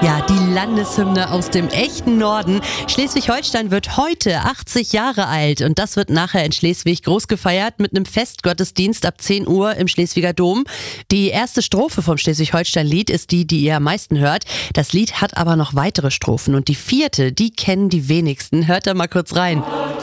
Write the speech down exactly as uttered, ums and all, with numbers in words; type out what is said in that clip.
Ja, die Landeshymne aus dem echten Norden. Schleswig-Holstein wird heute achtzig Jahre alt und das wird nachher in Schleswig groß gefeiert mit einem Festgottesdienst ab zehn Uhr im Schleswiger Dom. Die erste Strophe vom Schleswig-Holstein-Lied ist die, die ihr am meisten hört. Das Lied hat aber noch weitere Strophen und die vierte, die kennen die wenigsten. Hört da mal kurz rein.